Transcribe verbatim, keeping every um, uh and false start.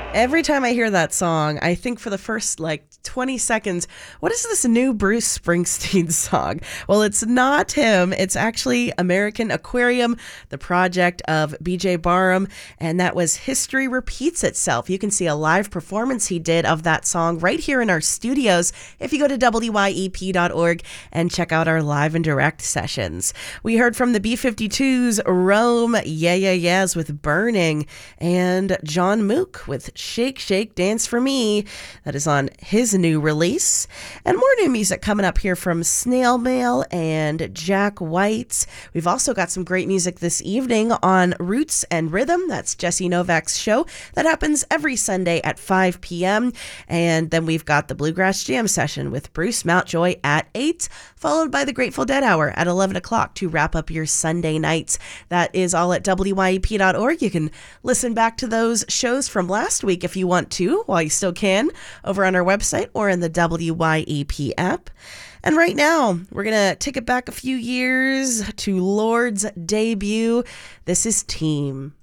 Every time I hear that song, I think for the first like twenty seconds, what is this new Bruce Springsteen song? Well, it's not him. It's actually American Aquarium, the project of B J Barham, and that was History Repeats Itself. You can see a live performance he did of that song right here in our studios if you go to W Y E P dot org and check out our live and direct sessions. We heard from the B fifty-twos, Rome, Yeah Yeah Yeahs with Burning, and John Mook with Shake Shake Dance for Me. That is on his new release. And more new music coming up here from Snail Mail and Jack White. We've also got some great music this evening on Roots and Rhythm. That's Jesse Novak's show. That happens every Sunday at five p.m. And then we've got the Bluegrass Jam session with Bruce Mountjoy at eight, followed by the Grateful Dead Hour at eleven o'clock to wrap up your Sunday nights. That is all at W Y E P dot org. You can listen back to those shows from last week if you want to, while you still can, over on our website or in the W Y E P app. And right now, we're going to take it back a few years to Lord's debut. This is Team.